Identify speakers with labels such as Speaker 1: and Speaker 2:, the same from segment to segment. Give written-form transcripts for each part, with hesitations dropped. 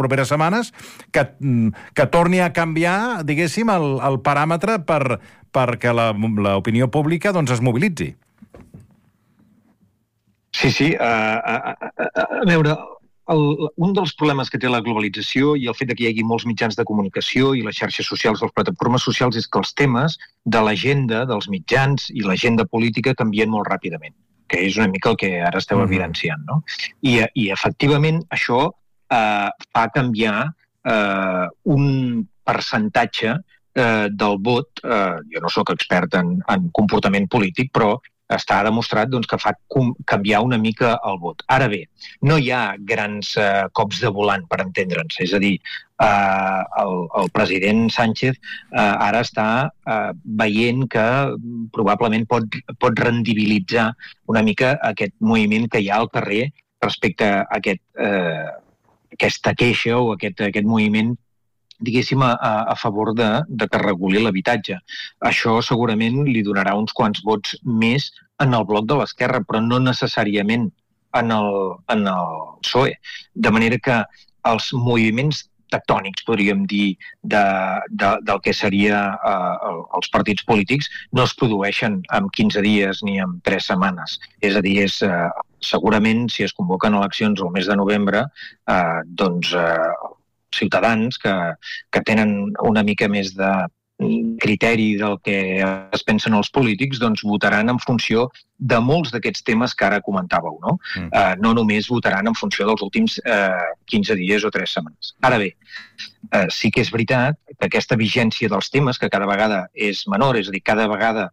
Speaker 1: properes setmanes, que torni a canviar, diguéssim, el paràmetre perquè l'opinió pública doncs, es mobilitzi.
Speaker 2: Sí. A veure, un dels problemes que té la globalització i el fet que hi hagi molts mitjans de comunicació i les xarxes socials, les plataformes socials, és que els temes de l'agenda dels mitjans i l'agenda política canvien molt ràpidament, que és una mica el que ara esteu evidenciant, no? I efectivament això fa canviar un percentatge del vot. Jo no sóc expert en comportament polític, però està demostrat que fa canviar una mica el vot. Ara bé, no hi ha grans cops de volant, per entendre'ns. És a dir, el president Sánchez ara està veient que probablement pot rendibilitzar una mica aquest moviment que hi ha al carrer respecte a aquesta queixa o aquest moviment, diguéssim, a favor de que es reguli l'habitatge. Això segurament li donarà uns quants vots més en el bloc de l'esquerra, però no necessàriament en el PSOE. De manera que els moviments tectònics, podríem dir, del que seria els partits polítics, no es produeixen en 15 dies ni en 3 setmanes. És a dir, segurament, si es convoquen eleccions al mes de novembre, ciutadans que tenen una mica més de criteri del que es pensen els polítics, doncs votaran en funció de molts d'aquests temes que ara comentàveu, no? No només votaran en funció dels últims 15 dies o 3 setmanes. Ara bé, sí que és veritat que aquesta vigència dels temes, que cada vegada és menor, és a dir, cada vegada,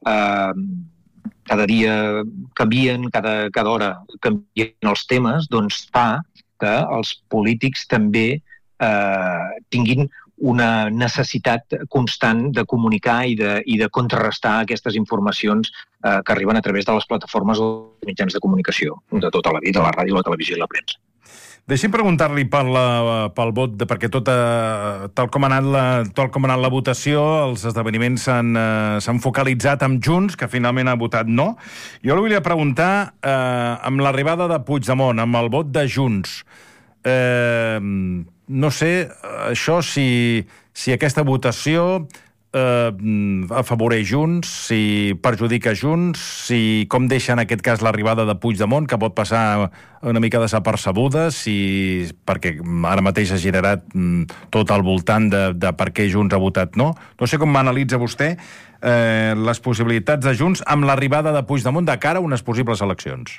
Speaker 2: cada dia canvien, cada hora canvien els temes, doncs fa que els polítics també tinguin una necessitat constant de comunicar i de contrarrestar aquestes informacions que arriben a través de les plataformes o mitjans de comunicació de tota la vida, la ràdio, la televisió i la premsa.
Speaker 1: Deixi'm preguntar-li pel vot, perquè tal com ha anat la votació, els esdeveniments s'han focalitzat amb Junts, que finalment ha votat no. Jo li volia preguntar, amb l'arribada de Puigdemont, amb el vot de Junts, no sé, això, si aquesta votació afavoreix Junts, si perjudica Junts, com deixa en aquest cas l'arribada de Puigdemont, que pot passar una mica desapercebuda, perquè ara mateix ha girat tot al voltant de per què Junts ha votat no. No sé com analitza vostè les possibilitats de Junts amb l'arribada de Puigdemont de cara a unes possibles eleccions.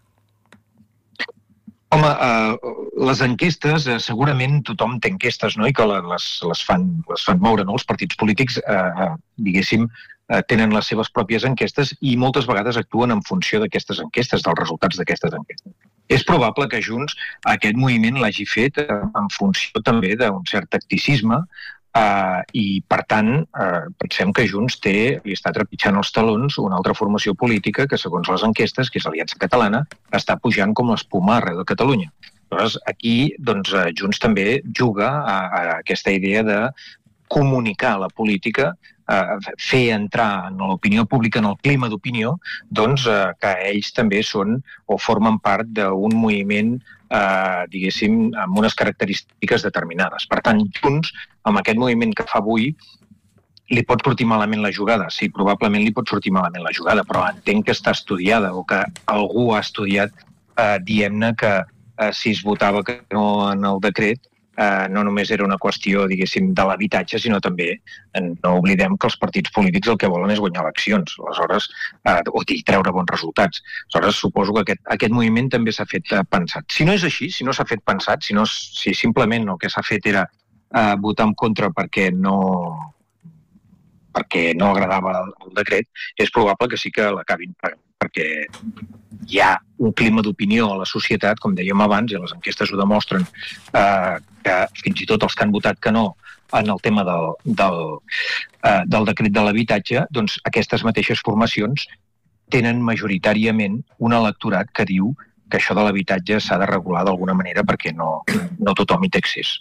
Speaker 2: Home, les enquestes, segurament tothom té enquestes, no?, i que les fan moure, no? Els partits polítics, diguéssim, tenen les seves pròpies enquestes i moltes vegades actuen en funció d'aquestes enquestes, dels resultats d'aquestes enquestes. És probable que Junts aquest moviment l'hagi fet en funció també d'un cert tacticisme i, per tant, pensem que Junts li està trepitjant els talons una altra formació política que, segons les enquestes, que és l'Aliança Catalana, està pujant com l'espuma arreu de Catalunya. Llavors, aquí, Junts també juga a aquesta idea de comunicar la política, fer entrar en l'opinió pública, en el clima d'opinió, que ells també són o formen part d'un moviment, diguéssim, amb unes característiques determinades. Per tant, Junts, amb aquest moviment que fa avui, li pot sortir malament la jugada. Sí, probablement li pot sortir malament la jugada, però entenc que està estudiada o que algú ha estudiat, diguem-ne, que si es votava que no en el decret, no només era una qüestió, diguéssim, de l'habitatge, sinó també, no oblidem que els partits polítics el que volen és guanyar eleccions, aleshores, o treure bons resultats. Aleshores, suposo que aquest moviment també s'ha fet pensat. Si no és així, si no s'ha fet pensat, si simplement el que s'ha fet era votar en contra perquè no agradava el decret, és probable que sí que l'acabin pagant, perquè hi ha un clima d'opinió a la societat, com dèiem abans, i les enquestes ho demostren, que fins i tot els que han votat que no en el tema del decret de l'habitatge, doncs aquestes mateixes formacions tenen majoritàriament un electorat que diu que això de l'habitatge s'ha de regular d'alguna manera perquè no tothom hi té accés.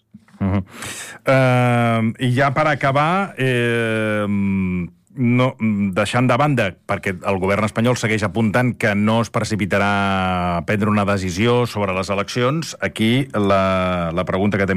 Speaker 1: I ja per acabar, deixant de banda, perquè el govern espanyol segueix apuntant que no es precipitarà a prendre una decisió sobre les eleccions, aquí la pregunta que